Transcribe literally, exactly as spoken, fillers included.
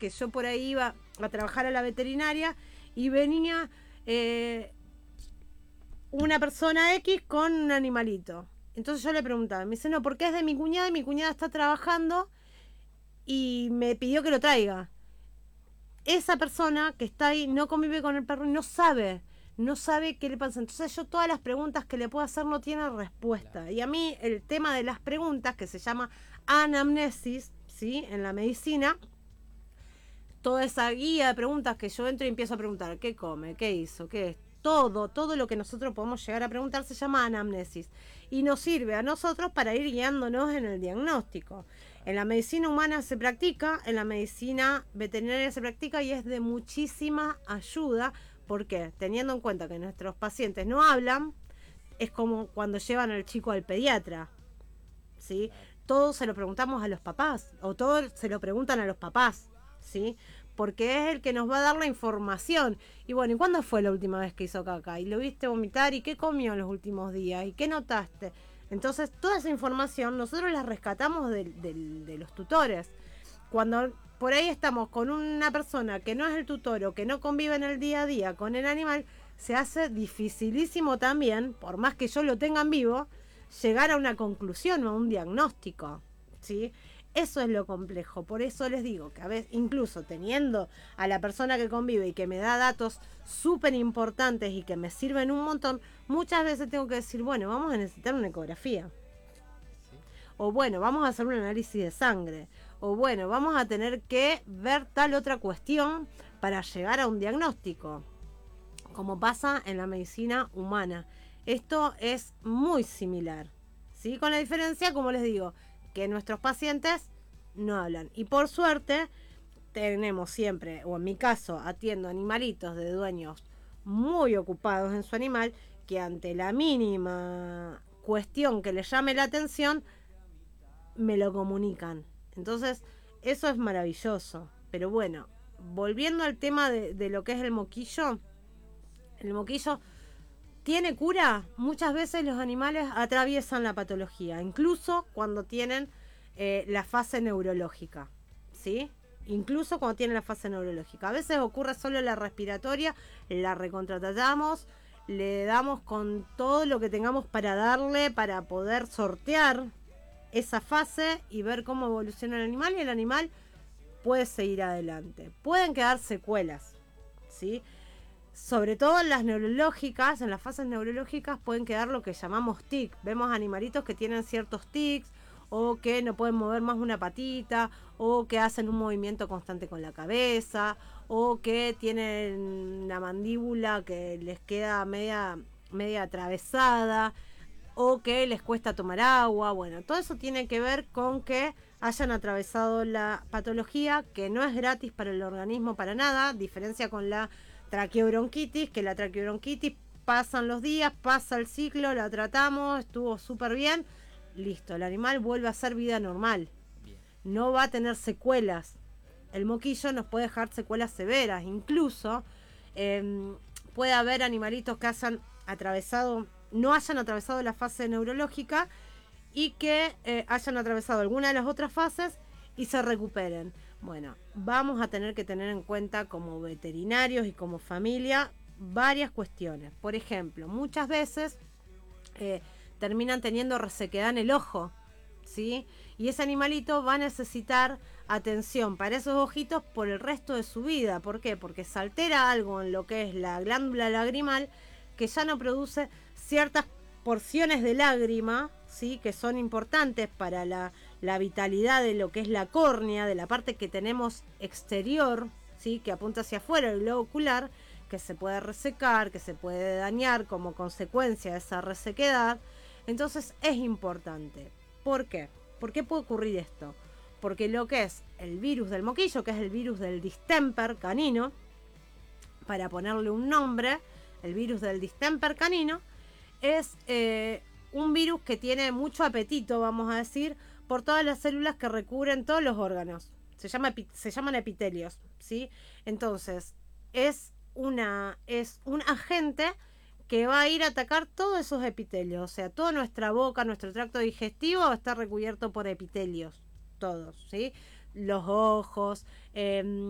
que yo por ahí iba a trabajar a la veterinaria y venía eh, una persona X con un animalito. Entonces yo le preguntaba, me dice, no, porque es de mi cuñada y mi cuñada está trabajando y me pidió que lo traiga. Esa persona que está ahí no convive con el perro y no sabe, no sabe qué le pasa. Entonces yo todas las preguntas que le puedo hacer no tienen respuesta. Y a mí el tema de las preguntas, que se llama anamnesis, ¿sí? En la medicina, toda esa guía de preguntas que yo entro y empiezo a preguntar, ¿qué come? ¿Qué hizo? ¿Qué es? Todo, todo lo que nosotros podemos llegar a preguntar se llama anamnesis y nos sirve a nosotros para ir guiándonos en el diagnóstico. En la medicina humana se practica, en la medicina veterinaria se practica y es de muchísima ayuda. ¿Por qué? Teniendo en cuenta que nuestros pacientes no hablan, es como cuando llevan al chico al pediatra, ¿sí? Todo se lo preguntamos a los papás, o todo se lo preguntan a los papás, ¿sí? Porque es el que nos va a dar la información. Y bueno, ¿y cuándo fue la última vez que hizo caca? ¿Y lo viste vomitar? ¿Y qué comió en los últimos días? ¿Y qué notaste? Entonces, toda esa información nosotros la rescatamos de, de, de los tutores. Cuando por ahí estamos con una persona que no es el tutor o que no convive en el día a día con el animal, se hace dificilísimo también, por más que yo lo tenga en vivo, llegar a una conclusión o a un diagnóstico, ¿sí? Eso es lo complejo. Por eso les digo que a veces, incluso teniendo a la persona que convive y que me da datos súper importantes y que me sirven un montón, muchas veces tengo que decir, bueno, vamos a necesitar una ecografía. Sí. O bueno, vamos a hacer un análisis de sangre. O bueno, vamos a tener que ver tal otra cuestión para llegar a un diagnóstico. Como pasa en la medicina humana. Esto es muy similar, ¿sí? Con la diferencia, como les digo, que nuestros pacientes no hablan. Y por suerte, tenemos siempre, o en mi caso, atiendo animalitos de dueños muy ocupados en su animal, que ante la mínima cuestión que les llame la atención, me lo comunican. Entonces, eso es maravilloso. Pero bueno, volviendo al tema de, de lo que es el moquillo, el moquillo ¿tiene cura? Muchas veces los animales atraviesan la patología, incluso cuando tienen eh, la fase neurológica, ¿sí? Incluso cuando tienen la fase neurológica. A veces ocurre solo la respiratoria, la recontratamos, le damos con todo lo que tengamos para darle, para poder sortear esa fase y ver cómo evoluciona el animal, y el animal puede seguir adelante. Pueden quedar secuelas, ¿sí? Sobre todo en las neurológicas, en las fases neurológicas pueden quedar lo que llamamos tic. Vemos animalitos que tienen ciertos tics, o que no pueden mover más una patita, o que hacen un movimiento constante con la cabeza, o que tienen la mandíbula que les queda media, media atravesada, o que les cuesta tomar agua. Bueno, todo eso tiene que ver con que hayan atravesado la patología, que no es gratis para el organismo para nada, diferencia con la traqueobronquitis, que la traqueobronquitis pasan los días, pasa el ciclo, la tratamos, estuvo súper bien, listo, el animal vuelve a hacer vida normal. Bien. No va a tener secuelas. El moquillo nos puede dejar secuelas severas, incluso eh, puede haber animalitos que hayan atravesado, no hayan atravesado la fase neurológica y que eh, hayan atravesado alguna de las otras fases y se recuperen. Bueno, vamos a tener que tener en cuenta como veterinarios y como familia varias cuestiones. Por ejemplo, muchas veces eh, terminan teniendo resequedad en el ojo, ¿sí? Y ese animalito va a necesitar atención para esos ojitos por el resto de su vida. ¿Por qué? Porque se altera algo en lo que es la glándula lagrimal, que ya no produce ciertas porciones de lágrima, ¿sí? Que son importantes para la, la vitalidad de lo que es la córnea, de la parte que tenemos exterior, ¿sí? Que apunta hacia afuera, el globo ocular, que se puede resecar, que se puede dañar como consecuencia de esa resequedad. Entonces es importante. ¿Por qué? ¿Por qué puede ocurrir esto? Porque lo que es el virus del moquillo, que es el virus del distemper canino, para ponerle un nombre, el virus del distemper canino, es eh, un virus que tiene mucho apetito, vamos a decir, por todas las células que recubren todos los órganos. Se llama, se llaman epitelios, ¿sí? Entonces, es, una, es un agente que va a ir a atacar todos esos epitelios. O sea, toda nuestra boca, nuestro tracto digestivo está recubierto por epitelios, todos, ¿sí? Los ojos, eh,